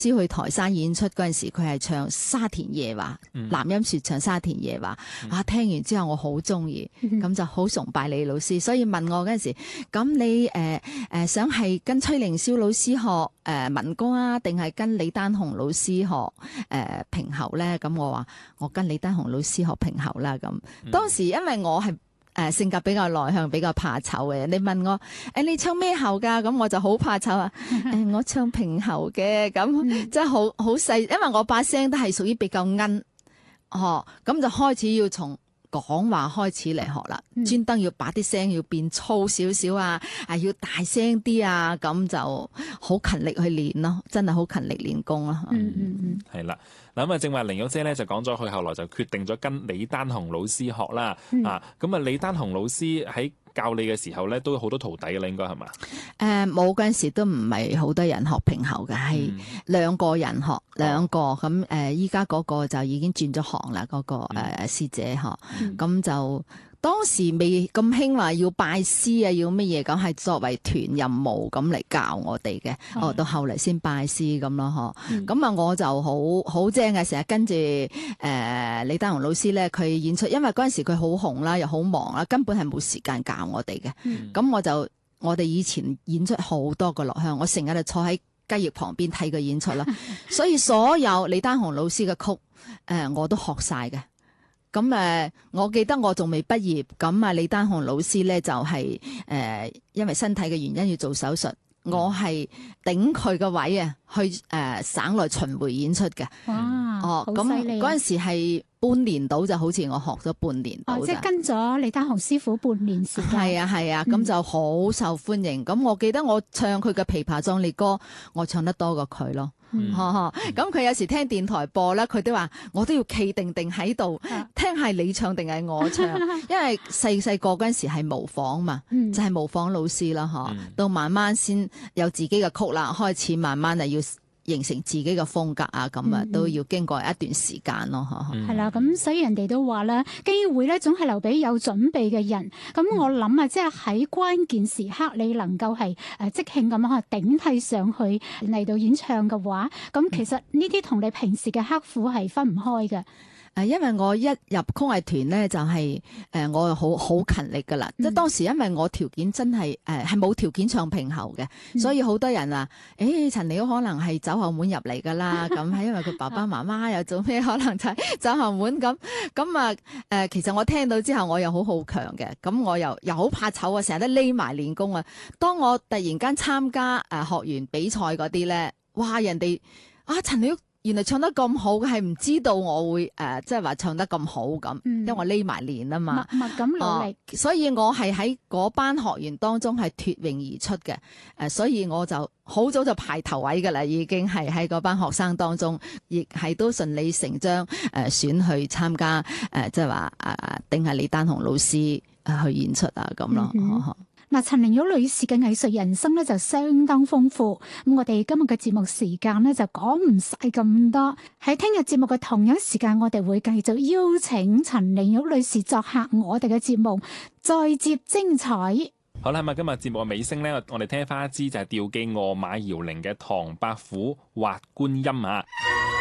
知去台山演出嗰陣時，佢係唱沙田夜話，南音說唱沙田夜話。聽完之後我好中意，咁就好崇拜李老師，所以問我嗰陣時，咁你想係跟崔凌霄老師學民歌啊，定係跟李丹雄老師學平喉咧？咁我話我跟李丹雄老師學平喉啦。咁當時因為我係性格比較內向，比較怕醜嘅。你問我你唱咩喉㗎？咁我就好怕醜啊！我唱平喉嘅，咁即係好細，因為我把聲都係屬於比較奀，咁就開始要從講話開始嚟學啦，專登要把啲聲要變粗少少啊，要大聲啲啊，咁就好勤力去練咯，真係好勤力練功咯。 係啦。嗱咁啊，正話玲玉姐咧就講咗，佢後來就決定咗跟李丹雄老師學啦。咁啊，李丹雄老師喺教你嘅時候咧，都好多徒弟嘅啦，應該係嘛？ 冇嗰陣時都唔係好多人學平喉嘅，係兩個人學兩個。咁依家嗰個就已經轉咗行啦，嗰個師姐咁就。當時未咁興話要拜師啊，要乜嘢咁，係作為團任務咁嚟教我哋嘅。到後嚟先拜師咁咯，咁啊我就好精嘅，成日跟住李丹雄老師咧，佢演出，因為嗰陣時佢好紅啦，又好忙啦，根本係冇時間教我哋嘅。咁我哋以前演出好多個落鄉，我成日就坐喺雞翼旁邊睇佢演出啦，所以所有李丹雄老師嘅曲我都學晒嘅。咁我記得我仲未畢業，咁啊李丹雄老師咧就係因為身體嘅原因要做手術，我係頂佢個位啊，去省內巡迴演出嘅。 哇，好犀利！ 嗰陣時係半年到，就好似我學咗半年到。 即係跟咗李丹雄師傅半年時間。 係啊，咁就好受歡迎。咁我記得我唱佢嘅《琵琶壯烈歌》，我唱得多過佢咯。咁佢有時聽電台播啦，佢都話我都要企定喺度聽係你唱定係我唱，因為細個嗰陣時係模仿嘛，就係模仿老師啦，到慢慢先有自己嘅曲啦，開始慢慢要形成自己嘅風格啊，咁啊都要經過一段時間咯， 係啦，咁所以人哋都話咧，機會咧總係留俾有準備嘅人。咁我諗啊，即係喺關鍵時刻，你能夠係即興咁樣頂替上去嚟到演唱嘅話，咁其實呢啲同你平時嘅刻苦係分唔開嘅。 因為我一入曲藝團咧，就係我好勤力噶啦。即係當時因為我條件真係係冇條件唱平喉嘅，所以好多人話陳李玉可能係走後門入嚟噶啦。咁係因為佢爸爸媽媽又做咩，可能就係走後門咁啊。其實我聽到之後，我又好強嘅，咁我又好怕醜啊，成日都匿埋練功啊。當我突然間參加學完比賽嗰啲咧，哇！人哋陳李玉原來唱得咁好，係唔知道我會即係話唱得咁好咁，因為我匿埋練啊嘛， 默默咁努力。 所以我係喺嗰班學員當中係脫穎而出嘅，所以我就好早就排頭位噶啦，已經係喺嗰班學生當中，亦係都順理成章選去參加即係話定係李丹雄老師去演出啊咁咯。 嗱，陳玲玉女士嘅藝術人生咧就相當豐富，咁我哋今日嘅節目時間咧就講唔晒咁多。喺聽日節目嘅同樣時間，我哋會繼續邀請陳玲玉女士作客我哋嘅節目，再接精彩。 好啦，咁啊，今日節目嘅尾聲咧，我哋聽翻一支就係調寄餓馬搖鈴嘅唐伯虎畫觀音啊。